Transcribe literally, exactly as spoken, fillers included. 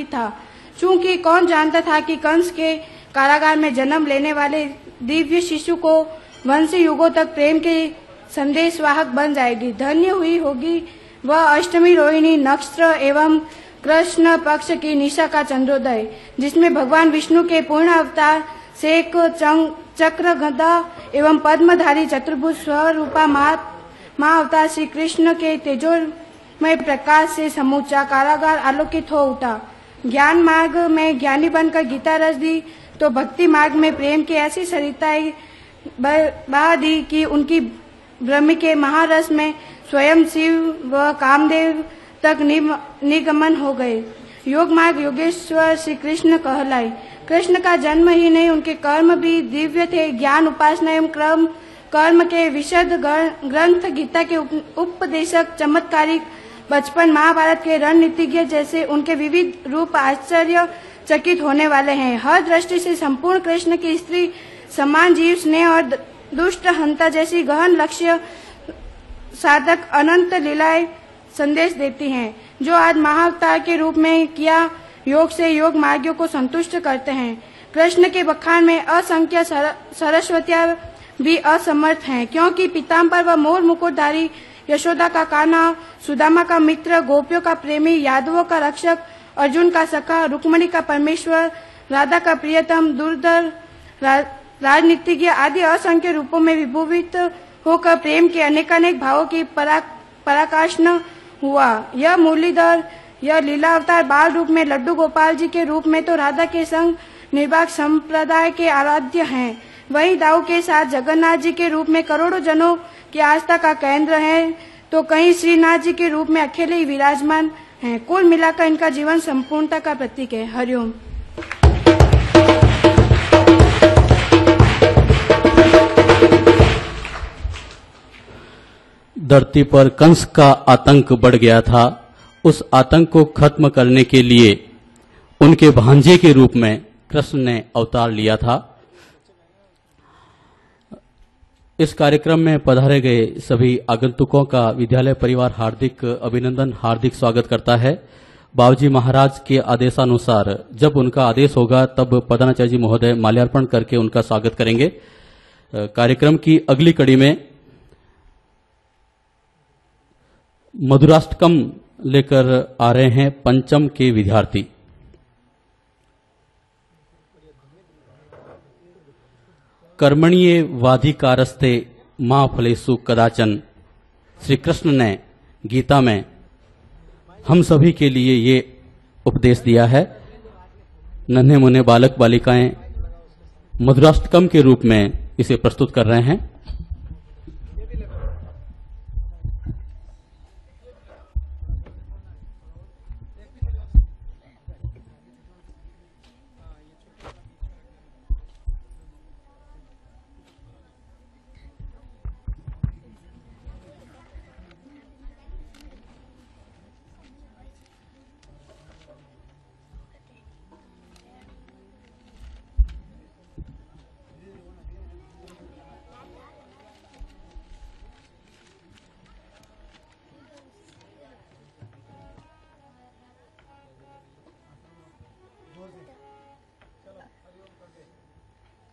था। चूंकि कौन जानता था कि कंस के कारागार में जन्म लेने वाले दिव्य शिशु को वंश युगों तक प्रेम के संदेशवाहक बन जाएगी। धन्य हुई होगी वह अष्टमी रोहिणी नक्षत्र एवं कृष्ण पक्ष की निशा का चंद्रोदय, जिसमें भगवान विष्णु के पूर्ण अवतार शेख चक्र गदा एवं पद्मधारी चतुर्भुज स्वरूपा मां अवतार श्री कृष्ण के तेजोमय प्रकाश से समूचा कारागार आलोकित हो उठा। ज्ञान मार्ग में ज्ञानी बनकर गीता रस दी तो भक्ति मार्ग में प्रेम की ऐसी सरिताएं बहा दी कि उनकी ब्रह्म के महारस में स्वयं शिव व कामदेव तक निगमन हो गए। योग मार्ग योगेश्वर श्री कृष्ण कहलाए। कृष्ण का जन्म ही नहीं, उनके कर्म भी दिव्य थे। ज्ञान उपासना एवं कर्म कर्म के विशद ग्रंथ गीता के उपदेशक चमत्कारिक बचपन महाभारत के रणनीतिज्ञ जैसे उनके विविध रूप आश्चर्य चकित होने वाले हैं। हर दृष्टि से संपूर्ण कृष्ण की स्त्री समान जीव स्नेह और दुष्ट हंता जैसी गहन लक्ष्य साधक अनंत लीलाएं संदेश देती हैं, जो आज महाअवतार के रूप में किया योग से योग मार्गियों को संतुष्ट करते हैं। कृष्ण के बखान में असंख्य सरस्वतियां भी असमर्थ हैं, क्योंकि पीताम्बर व मोर मुकुटधारी, यशोदा का कान्हा, सुदामा का मित्र, गोपियों का प्रेमी, यादवों का रक्षक, अर्जुन का सखा, रुक्मणी का परमेश्वर, राधा का प्रियतम, दुर्धर रा, राजनीतिज्ञ आदि असंख्य रूपों में विभूषित होकर प्रेम के अनेकानेक भावों की परा, पराकाष्ठा हुआ। यह मुरलीधर, यह लीला अवतार बाल रूप में लड्डू गोपाल जी के रूप में तो राधा के संग निर्वाक संप्रदाय के आराध्य हैं, वही दाऊ के साथ जगन्नाथ जी के रूप में करोड़ों जनों की आस्था का केंद्र हैं, तो कहीं श्रीनाथ जी के रूप में अकेले ही विराजमान हैं। कुल मिलाकर इनका जीवन संपूर्णता का प्रतीक है। हरिओम। धरती पर कंस का आतंक बढ़ गया था। उस आतंक को खत्म करने के लिए उनके भांजे के रूप में कृष्ण ने अवतार लिया था। इस कार्यक्रम में पधारे गए सभी आगंतुकों का विद्यालय परिवार हार्दिक अभिनंदन, हार्दिक स्वागत करता है। बाबूजी महाराज के आदेशानुसार जब उनका आदेश होगा तब प्रधानाचार्य जी महोदय माल्यार्पण करके उनका स्वागत करेंगे। कार्यक्रम की अगली कड़ी में मधुराष्टकम लेकर आ रहे हैं पंचम के विद्यार्थी। कर्मणीय वाधिकारस्ते मां फलेषु कदाचन, श्री कृष्ण ने गीता में हम सभी के लिए ये उपदेश दिया है। नन्हे मुन्ने बालक बालिकाएं मधुराष्टकम के रूप में इसे प्रस्तुत कर रहे हैं।